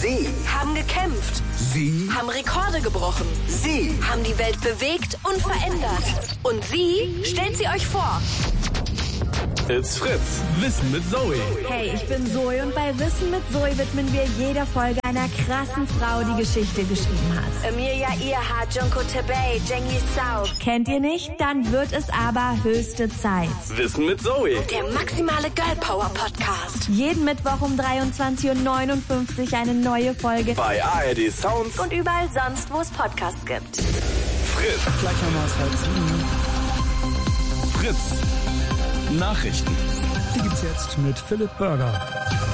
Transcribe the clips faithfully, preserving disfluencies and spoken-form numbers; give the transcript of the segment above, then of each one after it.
Sie haben gekämpft. Sie haben Rekorde gebrochen. Sie haben die Welt bewegt und verändert. Und sie stellt sie euch vor. It's Fritz. Wissen mit Zoe. Hey, ich bin Zoe und bei Wissen mit Zoe widmen wir jeder Folge einer krassen Frau, die Geschichte geschrieben hat. Emilia Earhart, Junko Tabey, Cengiz Sau. Kennt ihr nicht? Dann wird es aber höchste Zeit. Wissen mit Zoe. Der maximale Girl Power Podcast. Jeden Mittwoch um dreiundzwanzig Uhr neunundfünfzig eine neue Folge. Bei A R D Sounds. Und überall sonst, wo es Podcasts gibt. Fritz. Gleich nochmal aus halb sieben. Fritz. Nachrichten. Die gibt's jetzt mit Philipp Burger.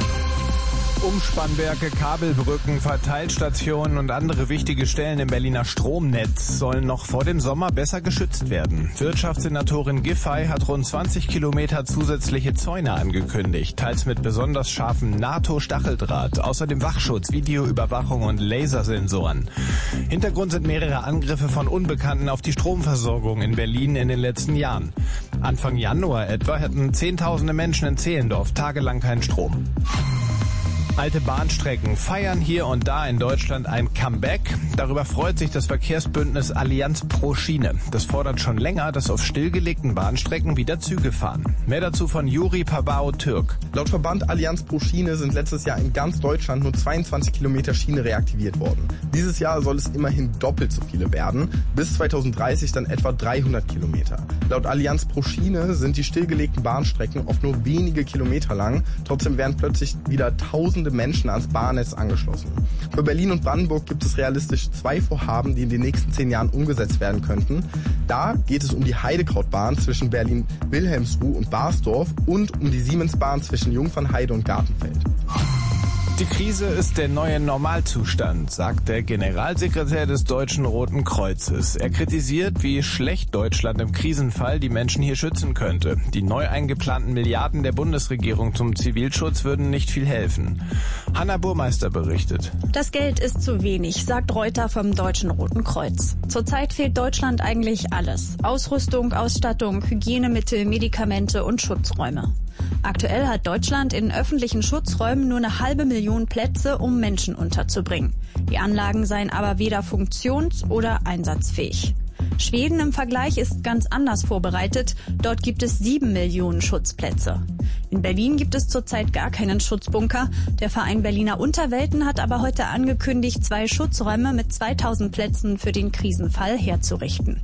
Umspannwerke, Kabelbrücken, Verteilstationen und andere wichtige Stellen im Berliner Stromnetz sollen noch vor dem Sommer besser geschützt werden. Wirtschaftssenatorin Giffey hat rund zwanzig Kilometer zusätzliche Zäune angekündigt, teils mit besonders scharfem NATO-Stacheldraht, außerdem Wachschutz, Videoüberwachung und Lasersensoren. Hintergrund sind mehrere Angriffe von Unbekannten auf die Stromversorgung in Berlin in den letzten Jahren. Anfang Januar etwa hatten Zehntausende Menschen in Zehlendorf tagelang keinen Strom. Alte Bahnstrecken feiern hier und da in Deutschland ein Comeback. Darüber freut sich das Verkehrsbündnis Allianz pro Schiene. Das fordert schon länger, dass auf stillgelegten Bahnstrecken wieder Züge fahren. Mehr dazu von Juri Pabao-Türk. Laut Verband Allianz pro Schiene sind letztes Jahr in ganz Deutschland nur zweiundzwanzig Kilometer Schiene reaktiviert worden. Dieses Jahr soll es immerhin doppelt so viele werden. Bis zweitausenddreißig dann etwa dreihundert Kilometer. Laut Allianz pro Schiene sind die stillgelegten Bahnstrecken oft nur wenige Kilometer lang. Trotzdem werden plötzlich wieder tausende Menschen ans Bahnnetz angeschlossen. Für Berlin und Brandenburg gibt es realistisch zwei Vorhaben, die in den nächsten zehn Jahren umgesetzt werden könnten. Da geht es um die Heidekrautbahn zwischen Berlin-Wilhelmsruh und Barsdorf und um die Siemensbahn zwischen Jungfernheide und Gartenfeld. Die Krise ist der neue Normalzustand, sagt der Generalsekretär des Deutschen Roten Kreuzes. Er kritisiert, wie schlecht Deutschland im Krisenfall die Menschen hier schützen könnte. Die neu eingeplanten Milliarden der Bundesregierung zum Zivilschutz würden nicht viel helfen. Hanna Burmeister berichtet. Das Geld ist zu wenig, sagt Reuter vom Deutschen Roten Kreuz. Zurzeit fehlt Deutschland eigentlich alles. Ausrüstung, Ausstattung, Hygienemittel, Medikamente und Schutzräume. Aktuell hat Deutschland in öffentlichen Schutzräumen nur eine halbe Million Plätze, um Menschen unterzubringen. Die Anlagen seien aber weder funktions- oder einsatzfähig. Schweden im Vergleich ist ganz anders vorbereitet. Dort gibt es sieben Millionen Schutzplätze. In Berlin gibt es zurzeit gar keinen Schutzbunker. Der Verein Berliner Unterwelten hat aber heute angekündigt, zwei Schutzräume mit zweitausend Plätzen für den Krisenfall herzurichten.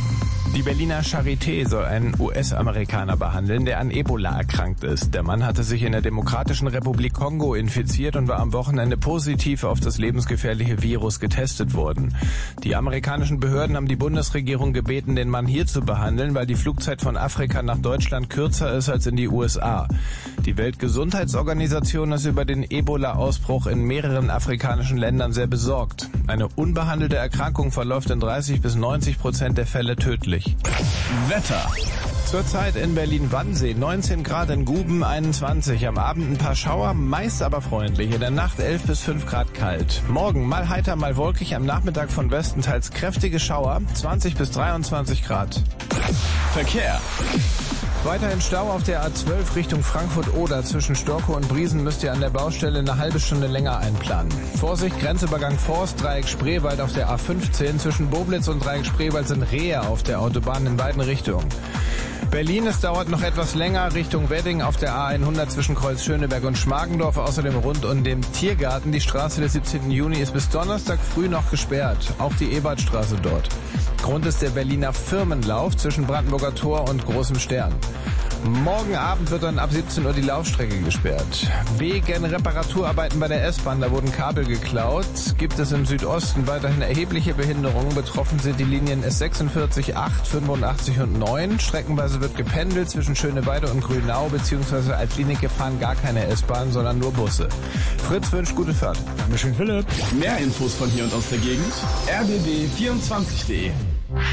Die Berliner Charité soll einen U S-Amerikaner behandeln, der an Ebola erkrankt ist. Der Mann hatte sich in der Demokratischen Republik Kongo infiziert und war am Wochenende positiv auf das lebensgefährliche Virus getestet worden. Die amerikanischen Behörden haben die Bundesregierung gebeten, den Mann hier zu behandeln, weil die Flugzeit von Afrika nach Deutschland kürzer ist als in die U S A. Die Weltgesundheitsorganisation ist über den Ebola-Ausbruch in mehreren afrikanischen Ländern sehr besorgt. Eine unbehandelte Erkrankung verläuft in dreißig bis neunzig Prozent der Fälle tödlich. Wetter. Zurzeit in Berlin-Wannsee, neunzehn Grad in Guben, einundzwanzig. Am Abend ein paar Schauer, meist aber freundlich. In der Nacht elf bis fünf Grad kalt. Morgen mal heiter, mal wolkig. Am Nachmittag von Westen teils kräftige Schauer, zwanzig bis dreiundzwanzig Grad. Verkehr. Weiterhin Stau auf der A zwölf Richtung Frankfurt-Oder. Zwischen Storkow und Briesen müsst ihr an der Baustelle eine halbe Stunde länger einplanen. Vorsicht, Grenzübergang Forst, Dreieck Spreewald auf der A fünfzehn. Zwischen Boblitz und Dreieck Spreewald sind Rehe auf der Autobahn in beiden Richtungen. Berlin, es dauert noch etwas länger Richtung Wedding auf der A hundert zwischen Kreuz Schöneberg und Schmargendorf. Außerdem rund um den Tiergarten. Die Straße des siebzehnten Juni ist bis Donnerstag früh noch gesperrt. Auch die Ebertstraße dort. Grund ist der Berliner Firmenlauf zwischen Brandenburger Tor und Großem Stern. Morgen Abend wird dann ab siebzehn Uhr die Laufstrecke gesperrt. Wegen Reparaturarbeiten bei der S-Bahn, da wurden Kabel geklaut, gibt es im Südosten weiterhin erhebliche Behinderungen. Betroffen sind die Linien S sechsundvierzig, acht, fünfundachtzig und neun. Streckenweise wird gependelt zwischen Schöneweide und Grünau, beziehungsweise als Linie fahren gar keine S-Bahn, sondern nur Busse. Fritz wünscht gute Fahrt. Dankeschön, Philipp. Mehr Infos von hier und aus der Gegend. r b b vierundzwanzig punkt d e.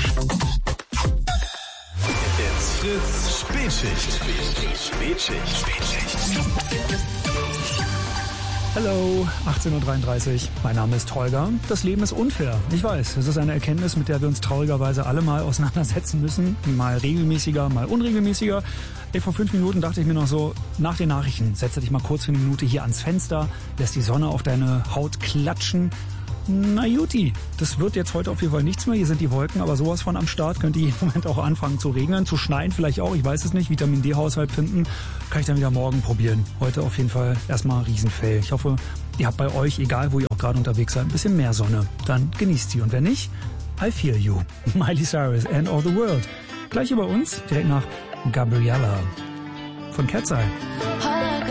It's Fritz Spätschicht. Spätschicht. Spätschicht. Hallo, achtzehn Uhr dreiunddreißig. Mein Name ist Holger. Das Leben ist unfair. Ich weiß, es ist eine Erkenntnis, mit der wir uns traurigerweise alle mal auseinandersetzen müssen. Mal regelmäßiger, mal unregelmäßiger. Ey, vor fünf Minuten dachte ich mir noch so, nach den Nachrichten setze dich mal kurz für eine Minute hier ans Fenster, lässt die Sonne auf deine Haut klatschen. Na Juti, das wird jetzt heute auf jeden Fall nichts mehr. Hier sind die Wolken, aber sowas von am Start. Könnte im Moment auch anfangen zu regnen, zu schneien vielleicht auch. Ich weiß es nicht. Vitamin D-Haushalt finden kann ich dann wieder morgen probieren. Heute auf jeden Fall erstmal Riesenfail. Ich hoffe, ihr habt bei euch, egal wo ihr auch gerade unterwegs seid, ein bisschen mehr Sonne. Dann genießt sie. Und wenn nicht, I feel you. Miley Cyrus, End of the World. Gleich über uns, direkt nach Gabriella von Cat's Eye.